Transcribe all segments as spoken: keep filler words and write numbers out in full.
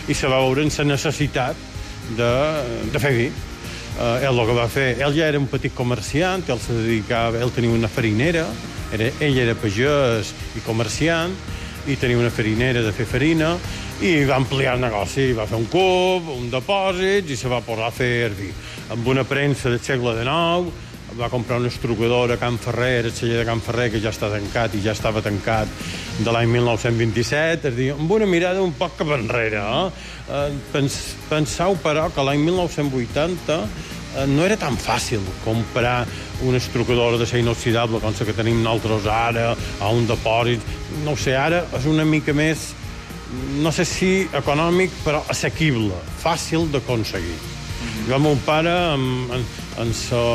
i se va veure en la necessitat de, de fer vi. Eh, ell el que va fer, ell ja era un petit comerciant, ell se dedicava, ell tenia una farinera, era, ell era pagès i comerciant, i tenia una farinera de fer farina, i va ampliar el negoci, va fer un cub, un depòsit, i se va posar a fer vi. Amb una premsa del segle dinou, va comprar una estrucadora a Can Ferrer, el celler de Can Ferrer, que ja està tancat i ja estava tancat de l'any mil nou-cents vint-i-set, és a dir, amb una mirada un poc cap enrere. Eh? Pens, penseu, però, que l'any mil nou-cents vuitanta eh, no era tan fàcil comprar una estrucadora d'acer inoxidable com la que tenim nosaltres ara, a un depòsit. No ho sé, ara és una mica més, no sé si econòmic, però assequible, fàcil d'aconseguir. Mm-hmm. Jo, meu pare, amb, amb, amb, so,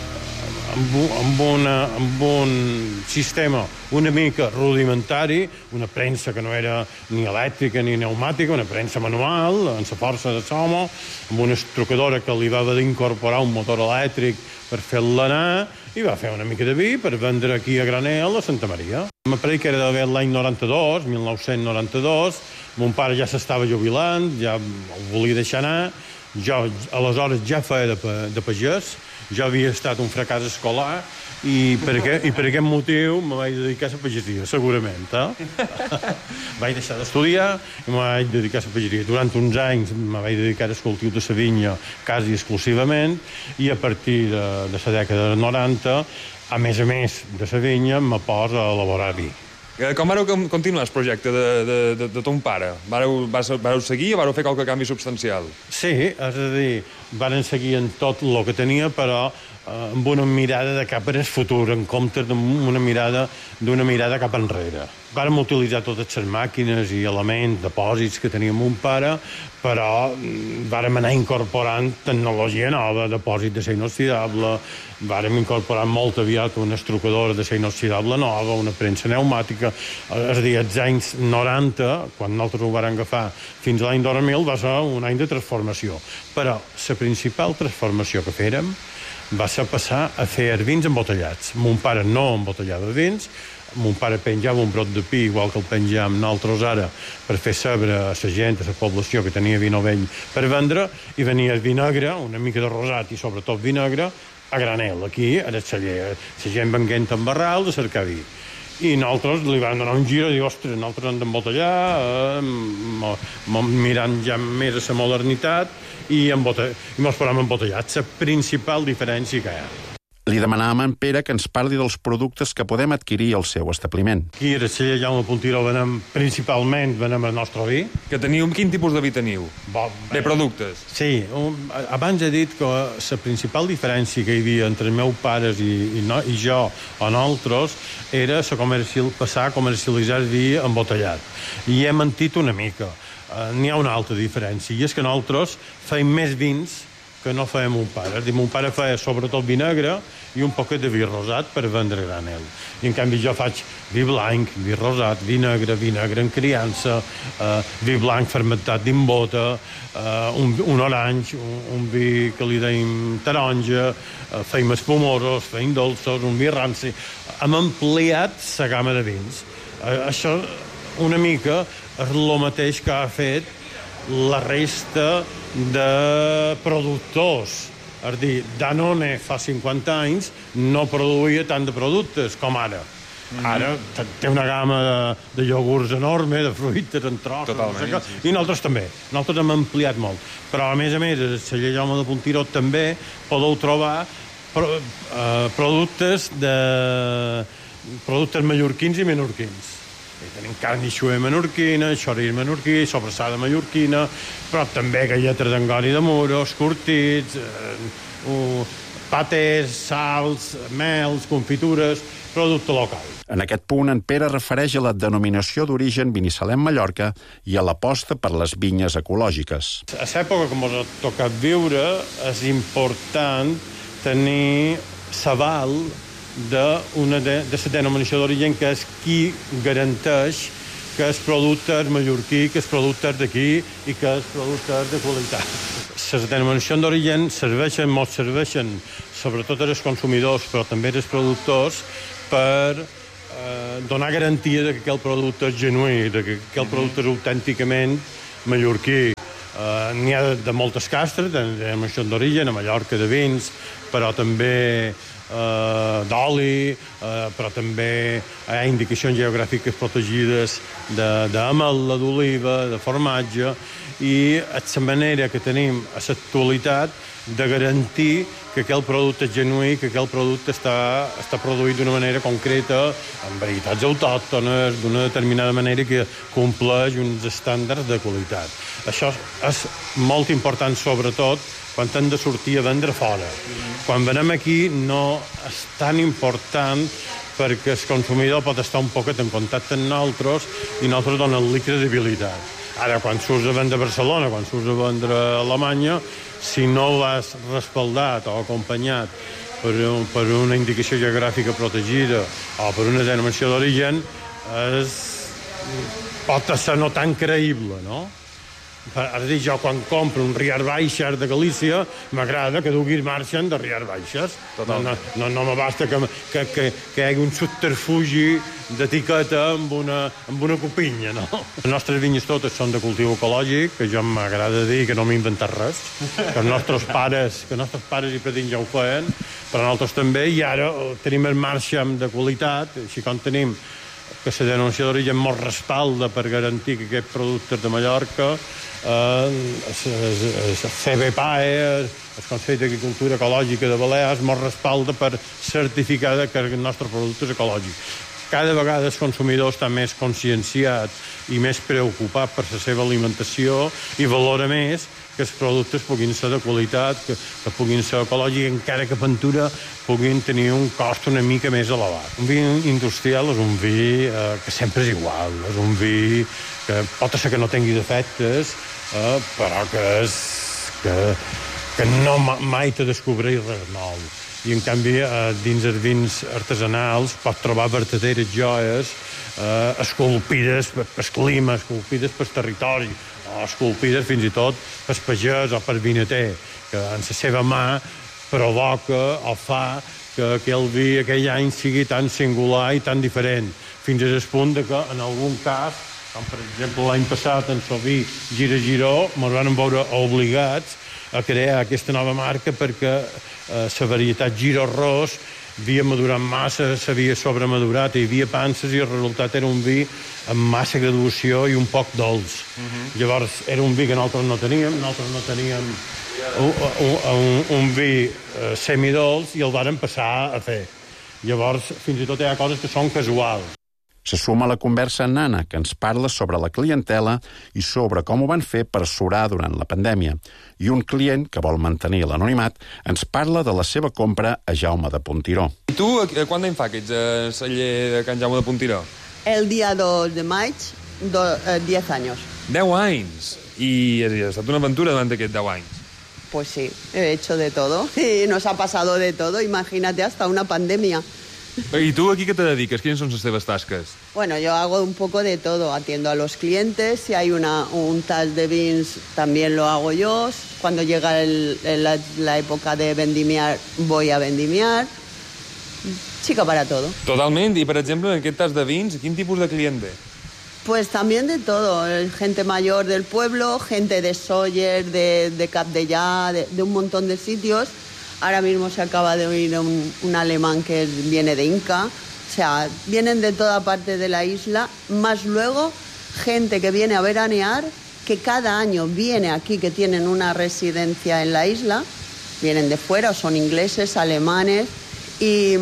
amb, amb, una, amb un sistema una mica rudimentari, una premsa que no era ni elèctrica ni pneumàtica, una premsa manual, amb la força de l'home, amb una estrucadora que li va haver d'incorporar un motor elèctric per fer-la anar, i va fer una mica de vi per vendre aquí a granel a Santa Maria. Me pareix que era d'haver l'any noranta-dos, mil nou-cents noranta-dos, mon pare ja s'estava jubilant, ja el volia deixar anar, jo aleshores ja feia de, de pagès, jo havia estat un fracàs escolar i per, aquest, i per aquest motiu me vaig dedicar a la pagesia, segurament. Eh? Vaig deixar d'estudiar i me vaig dedicar a la pagesia. Durant uns anys me vaig dedicar al cultiu de la vinya quasi exclusivament, i a partir de, de la dècada de noranta, a més a més de la vinya, me poso a elaborar vi. Com vareu continuar el projecte de, de, de, de ton pare? Vareu, vareu seguir o vareu fer qualque canvi substancial? Sí, és a dir, varen seguir en tot el que tenia, però eh, amb una mirada de cap al futur, en comptes d'una mirada d'una mirada cap enrere. Vàrem utilitzar totes les màquines i elements, depòsits que tenia mon pare, però vàrem anar incorporant tecnologia nova, depòsit d'acer inoxidable, vàrem incorporar molt aviat una estrucadora d'acer inoxidable nova, una premsa pneumàtica. És a dir, als anys noranta, quan nosaltres ho vàrem agafar fins a l'any dos mil, va ser un any de transformació. Però la principal transformació que fèrem va ser passar a fer vins embotellats. Mon pare no embotellava vins, mon pare penjava un brot de pi, igual que el penjàvem nosaltres ara, per fer saber a la gent, a la població que tenia vi novell per vendre, i venia el vi negre, una mica de rosat i sobretot vi negre, a granel, aquí, a la celler. La gent venguent en barral de cercar vi. I nosaltres li vam donar un gir i dir, ostres, nosaltres hem d'embotellar, eh, mirant ja més a la modernitat, i ens posem embotellats. La principal diferència que hi ha. Li demanàvem a en Pere que ens parli dels productes que podem adquirir al seu establiment. Aquí a la celler Jaume Puntiro venem, principalment venem el nostre vi. Que teniu, quin tipus de vi teniu? Bon, bé, productes. Sí, un, abans he dit que la principal diferència que hi havia entre els meus pares i, i, no, i jo o nosaltres era la comercial, passar a comercialitzar el vi embotellat. I he mentit una mica. Uh, N'hi ha una altra diferència, i és que nosaltres feim més vins que no feia mon pare. És dir, mon pare feia sobretot vi negre i un poquet de vi rosat per vendre granel. I en canvi jo faig vi blanc, vi rosat, vi negre, vi negre en criança, eh, vi blanc fermentat dins bota, eh, un, un orange, un, un vi que li deim taronja, eh, feim espumosos, feim dolços, un vi ranci. Hem ampliat la gamma de vins. Eh, això una mica és el mateix que ha fet la resta de productors. És a dir, Danone fa cinquanta anys no produïa tant de productes com ara. Mm. Ara té una gamma de, de iogurts enorme, de fruites en trossos. Totalment, no sé, sí, sí. I nosaltres també. Nosaltres hem ampliat molt. Però, a més a més, a la celler Jaume de Puntiro també podeu trobar pro, eh, productes de productes mallorquins i menorquins. I tenim carn eixuda menorquina, xoriç menorquí, sobrassada mallorquina, però també galletes d'angori de muro, escortits, eh, uh, patés, salts, mels, confitures, producte local. En aquest punt, en Pere refereix a la denominació d'origen Binissalem Mallorca i a l'aposta per les vinyes ecològiques. A l'època que ens ha tocat viure és important tenir l'aval de, una de, de la denominació d'origen, que és qui garanteix que el producte és mallorquí, que el producte és d'aquí i que el producte és de qualitat. Les denominacions d'origen serveixen, molt serveixen, sobretot als consumidors, però també als productors, per eh, donar garantia de que aquell producte és genuí, de que aquell producte és autènticament mallorquí. Uh, N'hi ha de, de moltes castres, tenim això d'origen, a Mallorca de vins, però també uh, d'oli, uh, però també hi ha indicacions geogràfiques protegides d'ametla, d'oliva, de formatge, i és la manera que tenim a l'actualitat de garantir que aquell producte és genuí, que aquell producte està, està produït d'una manera concreta, amb varietats autòctones, d'una determinada manera que compleix uns estàndards de qualitat. Això és molt important, sobretot, quan hem de sortir a vendre fora. Quan venem aquí no és tan important perquè el consumidor pot estar un poquet en contacte amb nosaltres i nosaltres donem-li credibilitat. Ara, quan surts a vendre a Barcelona, quan surts a vendre a Alemanya, si no vas respaldat o acompanyat per, un, per una indicació geogràfica protegida o per una denominació d'origen, pot ser no tan creïble, no? Ara dic, jo quan compro un Riar Baixes de Galícia, m'agrada que dugui marxen de Riar Baixes. No, no, no, no m'abasta que, que, que, que hi hagi un subterfugi d'etiqueta amb una, amb una copinya, no? Les nostres vinyes totes són de cultiu ecològic, que jo m'agrada dir que no m'he inventat res, que els nostres pares, que els nostres pares i petits ja ho feien, però nosaltres també, i ara tenim el marxam de qualitat, així com tenim que la denominació d'origen molt respalda per garantir que aquests productes de Mallorca, el C B P A E, el Consell d'Agricultura Ecològica de Balears, molt respalda per certificar que el nostre producte és ecològic. Cada vegada el consumidor està més conscienciat i més preocupat per la seva alimentació i valora més que els productes puguin ser de qualitat, que, que puguin ser ecològics, encara que pintura puguin tenir un cost una mica més elevat. Un vi industrial és un vi eh, que sempre és igual, és un vi que pot ser que no tingui defectes, eh, però que, és, que, que no mai te descobrir res nou. I, en canvi, eh, dins els vins artesanals pots trobar verdaderes joies eh, esculpides pel clima, esculpides pel territori, o esculpides fins i tot per pagès o per vinater, que en la seva mà provoca o fa que aquell vi aquell any sigui tan singular i tan diferent, fins al punt de que en algun cas, com per exemple l'any passat en el vi Gira Giró, ens van veure obligats a crear aquesta nova marca perquè eh, la varietat Giro Ros havia madurat massa, s'havia sobremadurat, hi havia panses i el resultat era un vi amb massa graduació i un poc dolç. Uh-huh. Llavors era un vi que nosaltres no teníem, nosaltres no teníem un, un, un vi eh, semidolç i el vàrem passar a fer. Llavors fins i tot hi ha coses que són casuals. Se suma a la conversa Nana, que ens parla sobre la clientela i sobre com ho van fer per surar durant la pandèmia. I un client, que vol mantenir l'anonimat, ens parla de la seva compra a Jaume de Puntiró. I tu, quant d'any fa que ets a celler de Can Jaume de Puntiró? El día dos de maig, do, eh, diez años. Deu anys! I ha estat una aventura durant aquests deu anys. Pues sí, he hecho de todo. Y nos ha pasado de todo, imagínate, hasta una pandemia. I tu aquí què te dediques? Quines són les teves tasques? Bueno, yo hago un poco de todo. Atiendo a los clientes. Si hay una, un tas de vins, también lo hago yo. Cuando llega el, la, la época de vendimiar, voy a vendimiar. Chica para todo. Totalment. I, per exemple, en aquest tas de vins, quin tipus de client ve? Pues también de todo. Gente mayor del pueblo, gente de Sóller, de, de Capdellà, de, de un montón de sitios. Ahora mismo se acaba de oír un, un alemán que viene de Inca. O sea, vienen de toda parte de la isla, más luego gente que viene a veranear, que cada año viene aquí, que tienen una residencia en la isla, vienen de fuera, o son ingleses, alemanes, y,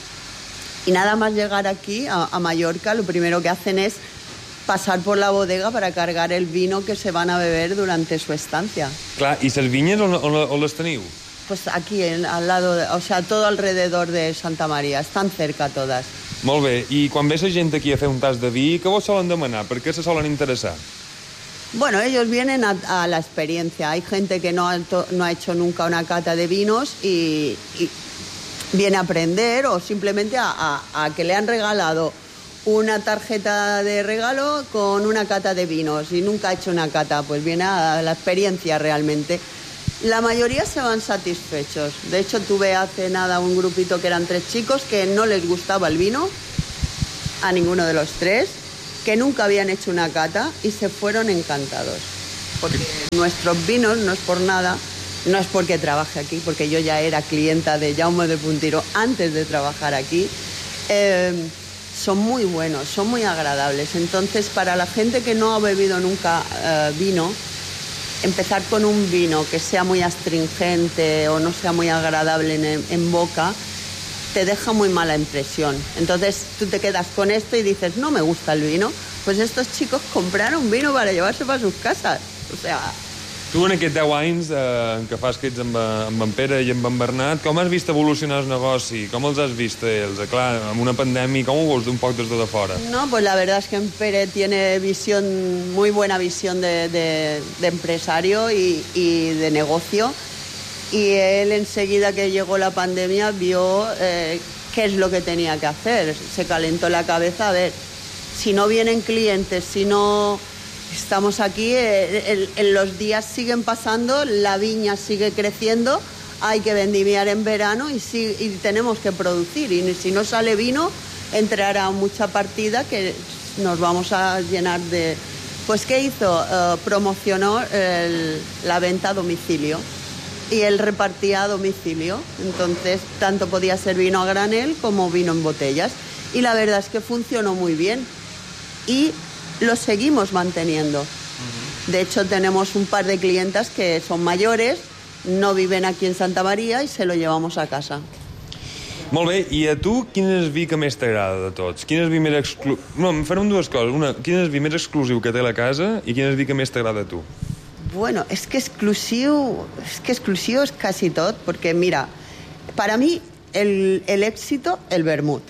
y nada más llegar aquí, a, a Mallorca, lo primero que hacen es pasar por la bodega para cargar el vino que se van a beber durante su estancia. Clar, i les vinyes on, on, on les teniu? Pues aquí, al lado, de, o sea, todo alrededor de Santa María, están cerca todas. Molt bé, i quan ve la gent aquí a fer un tas de vi, què vos solen demanar? Per què se solen interessar? Bueno, ellos vienen a, a la experiencia. Hay gente que no ha, no ha hecho nunca una cata de vinos y, y viene a aprender o simplemente a, a, a que le han regalado una tarjeta de regalo con una cata de vinos y nunca ha hecho una cata, pues viene a la experiencia realmente. La mayoría se van satisfechos. De hecho, tuve hace nada un grupito que eran tres chicos que no les gustaba el vino, a ninguno de los tres, que nunca habían hecho una cata y se fueron encantados. porque nuestros vinos, no es por nada, no es porque trabaje aquí, porque yo ya era clienta de Jaume de Puntiro antes de trabajar aquí, eh, son muy buenos, son muy agradables. Entonces, para la gente que no ha bebido nunca eh, vino, empezar con un vino que sea muy astringente o no sea muy agradable en, en boca, te deja muy mala impresión. Entonces tú te quedas con esto y dices, no me gusta el vino. Pues estos chicos compraron vino para llevarse para sus casas. O sea... Tu en aquests deu anys eh, que fas que ets amb, amb en Pere i amb en Bernat, com has vist evolucionar el negoci? Com els has vist ells? Clar, amb una pandèmia, com ho veus d'un poc des de fora? No, pues la verdad es que en Pere tiene visión, muy buena visión de, de, de empresario y, y de negocio. Y él enseguida que llegó la pandemia vio eh, qué es lo que tenía que hacer. Se calentó la cabeza, a ver, si no vienen clientes, si no estamos aquí, eh, el, el, los días siguen pasando, la viña sigue creciendo, hay que vendimiar en verano y, si, y tenemos que producir. Y si no sale vino, entrará mucha partida que nos vamos a llenar de... Pues ¿qué hizo? Uh, promocionó el, la venta a domicilio. Y él repartía a domicilio, entonces tanto podía ser vino a granel como vino en botellas. Y la verdad es que funcionó muy bien y lo seguimos manteniendo. De hecho, tenemos un par de clientas que son mayores, no viven aquí en Santa María y se lo llevamos a casa. Molt bé, i a tu quin és el vi que més t'agrada de tots? Quin és el vi més exclusiu? No, em farem dues coses. Una, quin és el vi més exclusiu que té la casa i quin és el vi que més t'agrada a tu? Bueno, es que exclusivo, es que exclusivo es casi todo, porque mira, para mí el, el éxito, el vermut.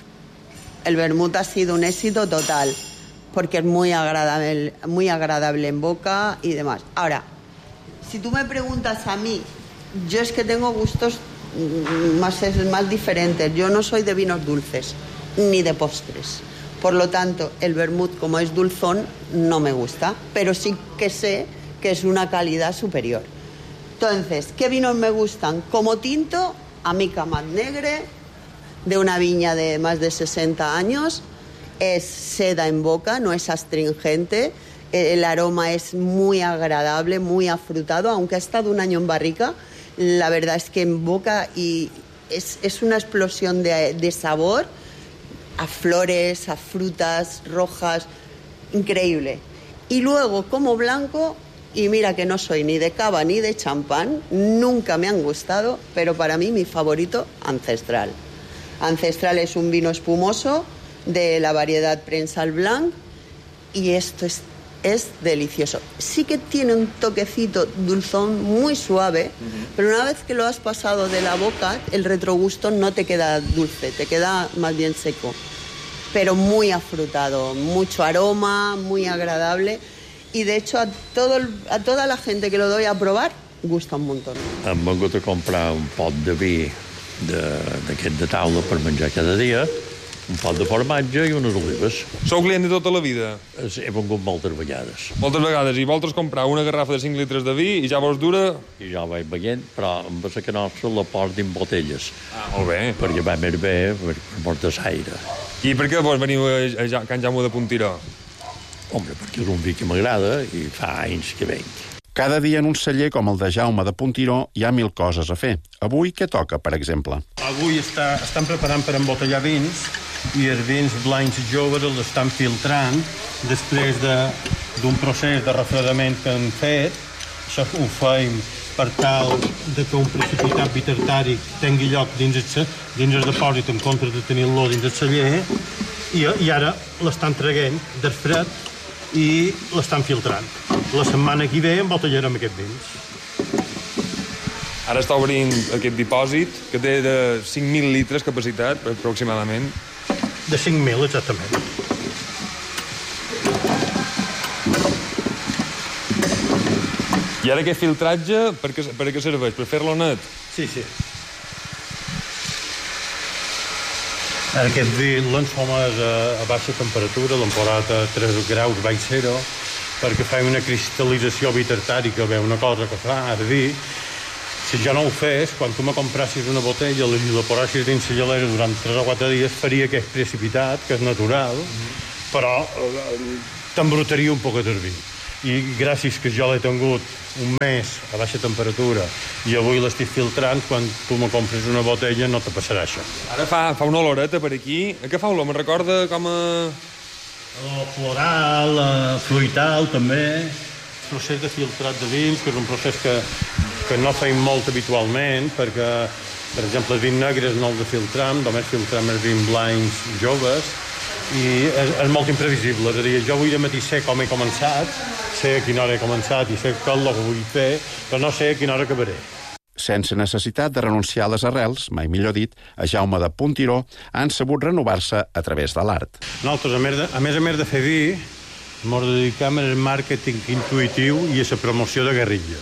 El vermut ha sido un éxito total, porque es muy agradable, muy agradable en boca y demás. Ahora, si tú me preguntas a mí, yo es que tengo gustos más, más diferentes. Yo no soy de vinos dulces, ni de postres. Por lo tanto, el vermut, como es dulzón, no me gusta, pero sí que sé que es una calidad superior. Entonces, ¿qué vinos me gustan? Como tinto, a mí Camat Negre, de una viña de más de sesenta años, es seda en boca, no es astringente, el aroma es muy agradable, muy afrutado, aunque ha estado un año en barrica, la verdad es que en boca y es, es una explosión de, de sabor, a flores, a frutas rojas, increíble. Y luego, como blanco, y mira que no soy ni de cava ni de champán, nunca me han gustado, pero para mí mi favorito, Ancestral. Ancestral es un vino espumoso de la variedad Prensal Blanc y esto es, es delicioso. Sí que tiene un toquecito dulzón muy suave, uh-huh. pero una vez que lo has pasado de la boca, el retrogusto no te queda dulce, te queda más bien seco, pero muy afrutado, mucho aroma, muy agradable. Y de hecho a, todo el, a toda la gente que lo doy a probar gusta un montón. Hem vingut a comprar un pot de vi d'aquest de, de taula per menjar cada dia, un pot de formatge i unes olives. Sou client de tota la vida? He vengut moltes vegades. Moltes vegades. I vosaltres comprar una garrafa de cinc litres de vi i ja vos dura... I ja vaig veient, però amb la que nostra la porto en botelles. Ah, molt bé. Perquè va més bé per portar l'aire. I per què vos veniu a, a, a Can Jaume de Puntiro? Home, perquè és un vi que m'agrada i fa anys que venc. Cada dia en un celler com el de Jaume de Puntiró hi ha mil coses a fer. Avui què toca, per exemple? Avui està, estan preparant per embotellar vins i els vins blancs joves els estan filtrant després d'un de, procés de refredament que han fet. Això ho feim per tal de que un precipitat bitertàric tingui lloc dins el, dins el depòsit en comptes de tenir-lo dins el celler i, i ara l'estan traient del fred i l'estan filtrant. La setmana que ve embotellarem aquests vins. Ara està obrint aquest dipòsit, que té de cinc mil litres capacitat, aproximadament. De cinc mil, exactament. I ara aquest filtratge, per què, per què serveix? Per fer-lo net? Sí, sí. Aquest vi l'ensomés a, a baixa temperatura, l'hem posat a tres graus baix zero, perquè fa una cristal·lització bitertàrica, bé, una cosa que fa el vi. Si jo no ho fes, quan tu me comprassis una botella i la posassis dins la gelera durant tres o quatre dies, faria aquest precipitat, que és natural, mm-hmm. però eh, t'embrutaria un poquet el vi. i gràcies que jo l'he tingut un mes a baixa temperatura i avui l'estic filtrant, quan tu me compres una botella no te passarà això. Ara fa, fa una oloreta per aquí. A què fa olor? Me recorda com a... El floral, el fruital, també. El procés de filtrat de vins, que és un procés que, que no feim molt habitualment, perquè, per exemple, el vin negre no el de filtram, només filtram els vins blancs joves, i és, és molt imprevisible. És a dir, jo avui de matí sé com he començat, sé a quina hora he començat i sé què és el que vull fer, però no sé a quina hora acabaré. Sense necessitat de renunciar a les arrels, mai millor dit, a Jaume de Puntiró han sabut renovar-se a través de l'art. Nosaltres, a més, de, a més a més de fer vi, ens dedicam al màrqueting intuïtiu i a la promoció de guerrilla.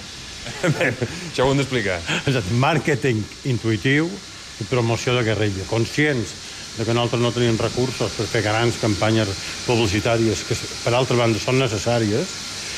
Això ho hem d'explicar. Màrqueting intuïtiu i promoció de guerrilla. Conscients de que nosaltres no tenim recursos per fer grans campanyes publicitàries que, per altra banda, són necessàries,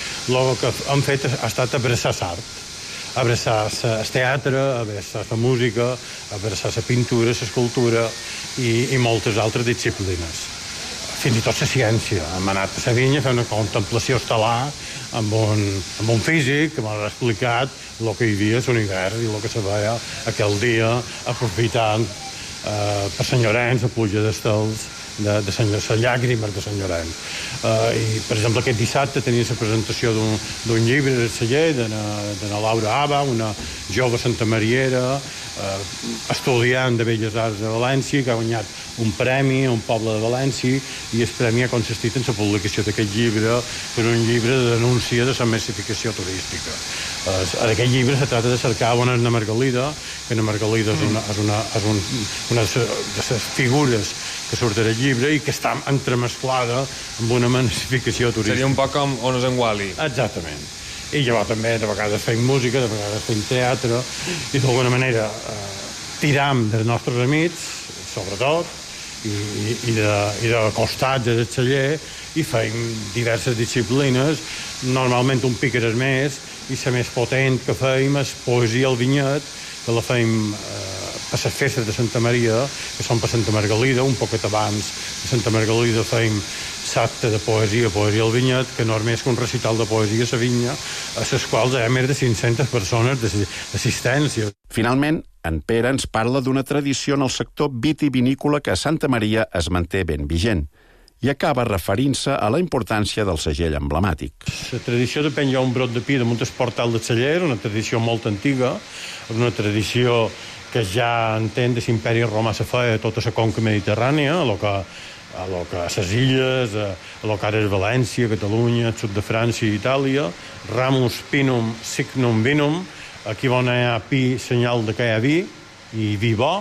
el que hem fet ha estat abraçar l'art, abraçar el teatre, abraçar la música, abraçar la pintura, l'escultura i, i moltes altres disciplines. Fins i tot la ciència. Hem anat a la vinya a fer una contemplació estel·lar amb un, amb un físic que m'ha explicat el que hi havia a l'univers i el que se veia aquell dia, aprofitant Uh, per Sant Llorenç, a pluja d'estels, de, de, de, de llàgrimes de Sant Llorenç. Uh, I, per exemple, aquest dissabte tenia la presentació d'un llibre de celler, de la Laura Aba, una jove santamariera, uh, estudiant de Belles Arts de València, que ha guanyat un premi a un poble de València, i el premi ha consistit en la publicació d'aquest llibre per un llibre de denúncia de la massificació turística. Uh, en aquest llibre se tracta de cercar on és na Margalida, que na Margalida és una, és una, és un, una de les figures que surt del llibre i que està entremesclada amb una massificació turística. Seria un poc com on és en Wally. Exactament. I llavors també de vegades fem música, de vegades fem teatre, i d'alguna manera eh, tiram dels nostres amics, sobretot, i, i, i, de, i de costats del celler, i fem diverses disciplines, normalment un pic és més, i la més potent que fem és poesia al vinyet, que la fem eh, a les festes de Santa Maria, que són per Santa Margalida, un poquet abans de Santa Margalida fem l'acte de poesia, poesia al vinyet, que no és més que un recital de poesia a la vinya, a les quals hi ha més de cinc-centes persones d'assistència. Finalment, en Pere ens parla d'una tradició en el sector vitivinícola que a Santa Maria es manté ben vigent, i acaba referint-se a la importància del segell emblemàtic. La tradició de penjar un brot de pi damunt el portal del celler, una tradició molt antiga, una tradició que ja entén de l'imperi romà se feia a tota la conca mediterrània, a lo que a lo que a les illes, a, a lo que ara és València, Catalunya, el sud de França i Itàlia, ramus pinum signum vinum, aquí on hi ha pi, senyal de que hi ha vi, i vi bo,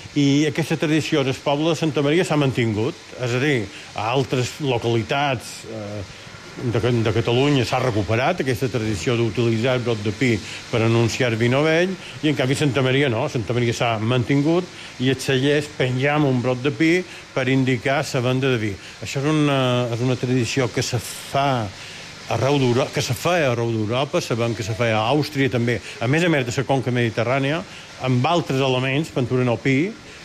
i aquesta tradició del poble de Santa Maria s'ha mantingut. És a dir, a altres localitats eh, de, de Catalunya s'ha recuperat aquesta tradició d'utilitzar el brot de pi per anunciar vi novell, i en canvi Santa Maria no, Santa Maria s'ha mantingut i els cellers penjam un brot de pi per indicar la venda de vi. Això és una, és una tradició que se fa arreu d'Europa, que se feia arreu d'Europa, sabem que se feia a Àustria també, a més a més de la conca mediterrània, amb altres elements, pintura no pi,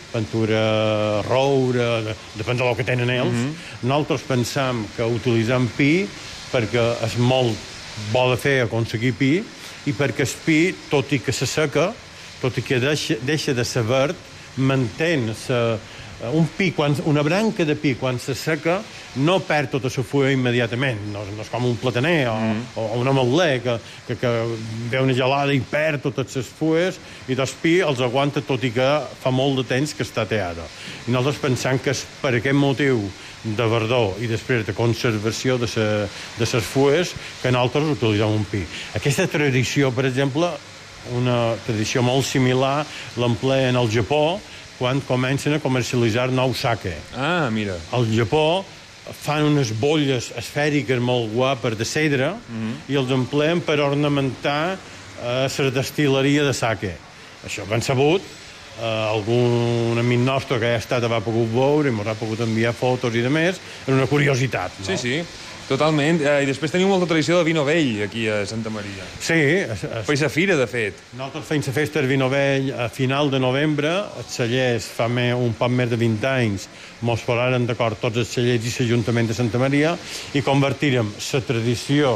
pintura roure, depèn del que tenen ells. Mm-hmm. Nosaltres pensam que utilitzem pi perquè és molt bo de fer aconseguir pi, i perquè el pi, tot i que se seca, tot i que deixa, deixa de ser verd, mantén sa, un pi, quan, una branca de pi, quan se seca, no perd tota la fulla immediatament. No, no és com un plataner o, mm. o un ametler que, que, que ve una gelada i perd totes les fulles, i el pi els aguanta tot i que fa molt de temps que està teada. I nosaltres pensam que és per aquest motiu de verdor i després de conservació de, sa, de les fulles que nosaltres utilitzem un pi. Aquesta tradició, per exemple, una tradició molt similar, l'empleen al Japó, quan comencen a comercialitzar nou sake. Ah, mira. Al Japó fan unes bolles esfèriques molt guapes de cedre, mm-hmm. i els empleen per ornamentar eh, la destil·leria de sake. Això ben sabut, eh, algun amic nostre que ha estat va pogut veure i m'ha pogut enviar fotos i de més, és una curiositat, no? Sí, sí, totalment. Eh, I després teniu molta tradició de vi novell aquí a Santa Maria. Sí. Es, es... Feis la fira, de fet. Nosaltres feim la festa del vi novell a final de novembre. Els cellers fa més, un poc més de vint anys mos posaren d'acord tots els cellers i l'Ajuntament de Santa Maria i convertirem la tradició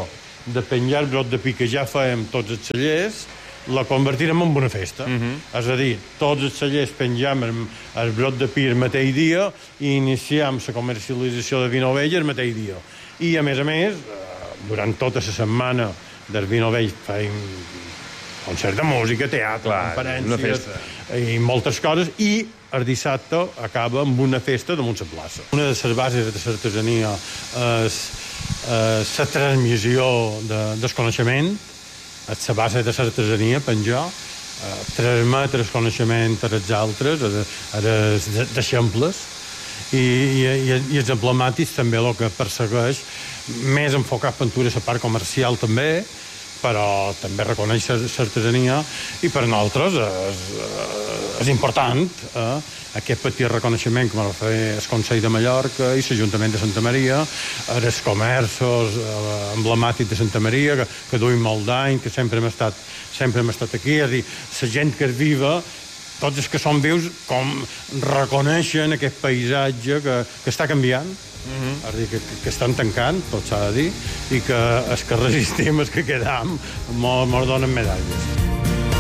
de penjar el brot de pi que ja fèiem tots els cellers, la convertirem en una festa. Uh -huh. És a dir, tots els cellers penjam el, el brot de pi el mateix dia i iniciem la comercialització de vi novell el mateix dia. I, a més a més, durant tota la setmana del vi novell fèiem concert de música, teatre, Clar, conferències i moltes coses, i el dissabte acaba amb una festa damunt la plaça. Una de les bases de l'artesania és la transmissió de, del coneixement, és la base de l'artesania, penjar, eh, transmetre el coneixement a els altres, a els d'eixamples, i, i, i els emblemàtics també el que persegueix, més enfocat pintura a la part comercial també, però també reconeix l'artesania, i per nosaltres és, és important eh, aquest petit reconeixement que va fer el Consell de Mallorca i l'Ajuntament de Santa Maria, els comerços eh, emblemàtics de Santa Maria, que, que duim molt d'any, que sempre hem estat, sempre hem estat aquí, és a dir, la gent que és viva, tots els que són vius, com reconeixen aquest paisatge que, que està canviant, mm-hmm. és a dir, que, que estan tancant, tot s'ha de dir, i que els que resistim, els que quedam, mos donen medalles.